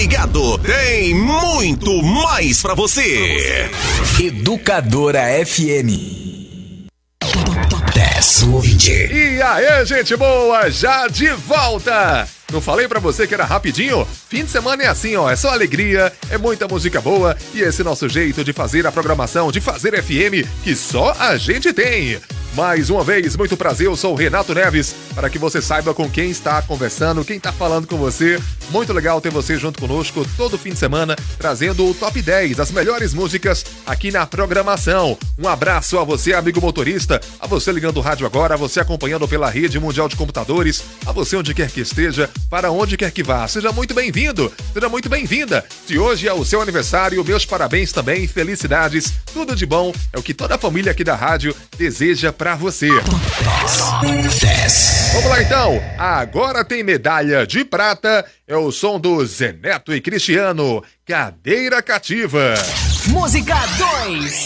ligado, tem muito mais pra você. Educadora FM. Top 10 ouvinte. E aí, gente boa, já de volta. Não falei pra você que era rapidinho? Fim de semana é assim, ó, é só alegria, é muita música boa e esse nosso jeito de fazer a programação, de fazer FM, que só a gente tem. Mais uma vez, muito prazer, eu sou o Renato Neves, para que você saiba com quem está conversando, quem está falando com você. Muito legal ter você junto conosco todo fim de semana, trazendo o Top 10, as melhores músicas aqui na programação. Um abraço a você, amigo motorista, a você ligando o rádio agora, a você acompanhando pela rede mundial de computadores, a você onde quer que esteja, para onde quer que vá. Seja muito bem-vindo, seja muito bem-vinda. Se hoje é o seu aniversário, meus parabéns também, felicidades, tudo de bom, é o que toda a família aqui da rádio deseja pra você. Vamos lá então, agora tem medalha de prata, é o som do Zé Neto e Cristiano, Cadeira Cativa. Música 2.